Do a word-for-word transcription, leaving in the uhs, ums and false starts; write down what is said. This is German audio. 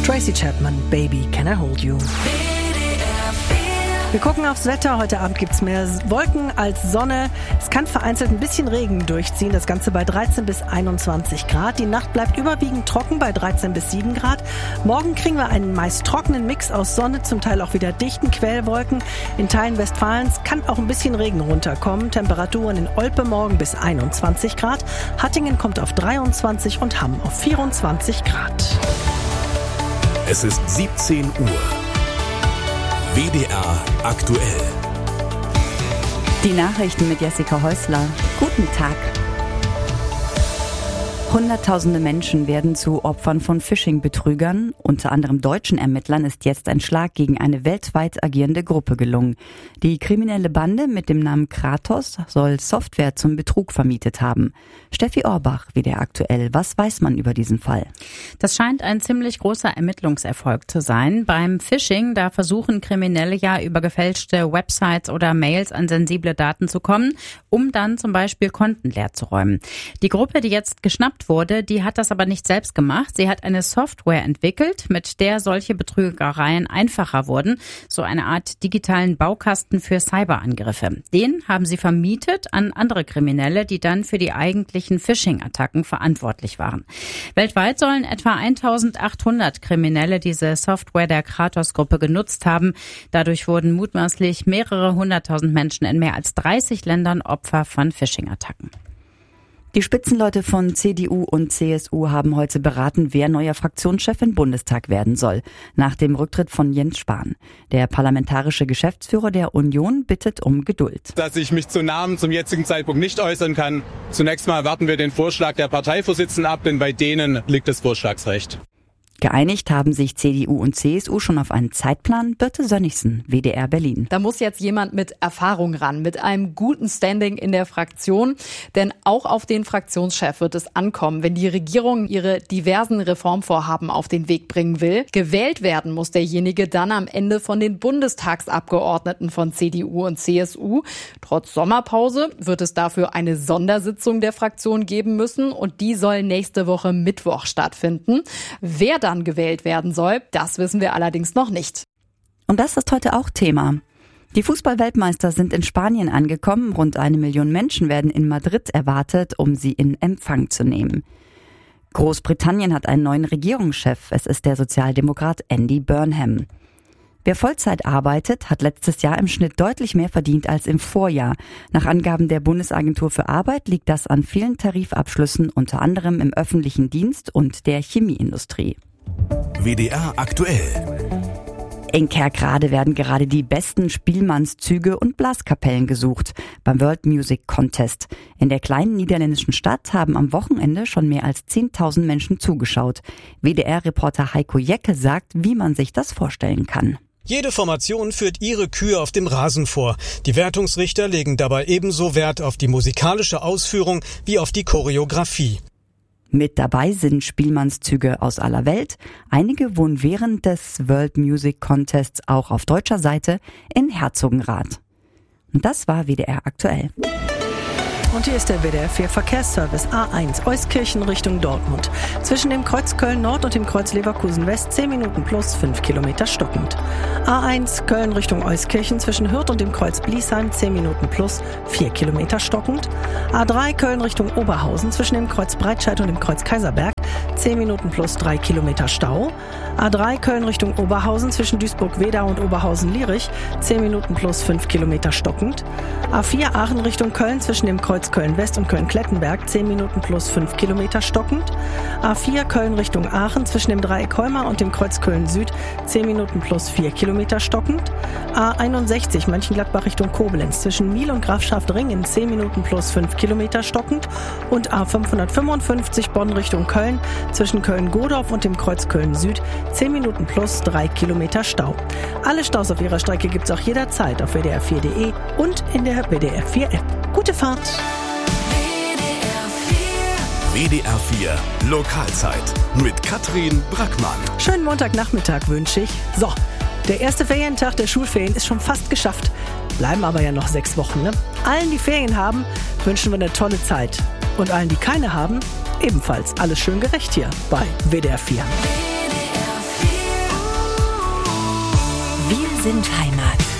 Tracy Chapman, Baby, Can I Hold You? Wir gucken aufs Wetter. Heute Abend gibt's mehr Wolken als Sonne. Es kann vereinzelt ein bisschen Regen durchziehen. Das Ganze bei dreizehn bis einundzwanzig Grad. Die Nacht bleibt überwiegend trocken bei dreizehn bis sieben Grad. Morgen kriegen wir einen meist trockenen Mix aus Sonne, zum Teil auch wieder dichten Quellwolken. In Teilen Westfalens kann auch ein bisschen Regen runterkommen. Temperaturen in Olpe morgen bis einundzwanzig Grad. Hattingen kommt auf dreiundzwanzig und Hamm auf vierundzwanzig Grad. Es ist siebzehn Uhr. W D R aktuell. Die Nachrichten mit Jessica Häusler. Guten Tag. Hunderttausende Menschen werden zu Opfern von Phishing-Betrügern. Unter anderem deutschen Ermittlern ist jetzt ein Schlag gegen eine weltweit agierende Gruppe gelungen. Die kriminelle Bande mit dem Namen Kratos soll Software zum Betrug vermietet haben. Steffi Orbach, W D R aktuell. Was weiß man über diesen Fall? Das scheint ein ziemlich großer Ermittlungserfolg zu sein. Beim Phishing, da versuchen Kriminelle ja über gefälschte Websites oder Mails an sensible Daten zu kommen, um dann zum Beispiel Konten leer zu räumen. Die Gruppe, die jetzt geschnappt wurde, die hat das aber nicht selbst gemacht. Sie hat eine Software entwickelt, mit der solche Betrügereien einfacher wurden. So eine Art digitalen Baukasten für Cyberangriffe. Den haben sie vermietet an andere Kriminelle, die dann für die eigentlichen Phishing-Attacken verantwortlich waren. Weltweit sollen etwa eintausendachthundert Kriminelle diese Software der Kratos-Gruppe genutzt haben. Dadurch wurden mutmaßlich mehrere hunderttausend Menschen in mehr als dreißig Ländern Opfer von Phishing-Attacken. Die Spitzenleute von C D U und C S U haben heute beraten, wer neuer Fraktionschef im Bundestag werden soll, nach dem Rücktritt von Jens Spahn. Der parlamentarische Geschäftsführer der Union bittet um Geduld. Dass ich mich zu Namen zum jetzigen Zeitpunkt nicht äußern kann. Zunächst mal warten wir den Vorschlag der Parteivorsitzenden ab, denn bei denen liegt das Vorschlagsrecht. Geeinigt haben sich C D U und C S U schon auf einen Zeitplan. Birte Sönnigsen, W D R Berlin. Da muss jetzt jemand mit Erfahrung ran, mit einem guten Standing in der Fraktion. Denn auch auf den Fraktionschef wird es ankommen, wenn die Regierung ihre diversen Reformvorhaben auf den Weg bringen will. Gewählt werden muss derjenige dann am Ende von den Bundestagsabgeordneten von C D U und C S U. Trotz Sommerpause wird es dafür eine Sondersitzung der Fraktion geben müssen und die soll nächste Woche Mittwoch stattfinden. Wer dann gewählt werden soll, das wissen wir allerdings noch nicht. Und das ist heute auch Thema. Die Fußball-Weltmeister sind in Spanien angekommen. Rund eine Million Menschen werden in Madrid erwartet, um sie in Empfang zu nehmen. Großbritannien hat einen neuen Regierungschef. Es ist der Sozialdemokrat Andy Burnham. Wer Vollzeit arbeitet, hat letztes Jahr im Schnitt deutlich mehr verdient als im Vorjahr. Nach Angaben der Bundesagentur für Arbeit liegt das an vielen Tarifabschlüssen, unter anderem im öffentlichen Dienst und der Chemieindustrie. W D R aktuell. In Kerkrade werden gerade die besten Spielmannszüge und Blaskapellen gesucht beim World Music Contest. In der kleinen niederländischen Stadt haben am Wochenende schon mehr als zehntausend Menschen zugeschaut. W D R-Reporter Heiko Jecke sagt, wie man sich das vorstellen kann. Jede Formation führt ihre Kühe auf dem Rasen vor. Die Wertungsrichter legen dabei ebenso Wert auf die musikalische Ausführung wie auf die Choreografie. Mit dabei sind Spielmannszüge aus aller Welt. Einige wohnen während des World Music Contests auch auf deutscher Seite in Herzogenrath. Und das war W D R aktuell. Und hier ist der W D R vier Verkehrsservice A eins Euskirchen Richtung Dortmund. Zwischen dem Kreuz Köln Nord und dem Kreuz Leverkusen West zehn Minuten plus fünf Kilometer stockend. A eins Köln Richtung Euskirchen zwischen Hürth und dem Kreuz Bliesheim zehn Minuten plus vier Kilometer stockend. A drei Köln Richtung Oberhausen zwischen dem Kreuz Breitscheid und dem Kreuz Kaiserberg zehn Minuten plus drei Kilometer Stau. A drei Köln Richtung Oberhausen zwischen Duisburg-Wedau und Oberhausen-Lierich zehn Minuten plus fünf Kilometer stockend. A vier Aachen Richtung Köln zwischen dem Kreuz Köln-West und Köln-Klettenberg zehn Minuten plus fünf Kilometer stockend. A vier Köln Richtung Aachen zwischen dem Dreieck Heuma und dem Kreuz Köln-Süd zehn Minuten plus vier Kilometer stockend. A einundsechzig Mönchengladbach Richtung Koblenz zwischen Miel und Grafschaft-Ringen zehn Minuten plus fünf Kilometer stockend. Und A fünfhundertfünfundfünfzig Bonn Richtung Köln zwischen Köln-Godorf und dem Kreuz Köln-Süd zehn Minuten plus drei Kilometer Stau. Alle Staus auf ihrer Strecke gibt's auch jederzeit auf W D R vier Punkt de und in der W D R vier App. Gute Fahrt! W D R vier Lokalzeit mit Katrin Brackmann. Schönen Montagnachmittag wünsche ich. So, der erste Ferientag der Schulferien ist schon fast geschafft. Bleiben aber ja noch sechs Wochen, ne? Allen, die Ferien haben, wünschen wir eine tolle Zeit. Und allen, die keine haben, ebenfalls alles schön gerecht hier bei W D R vier. W D R vier sind Heimat.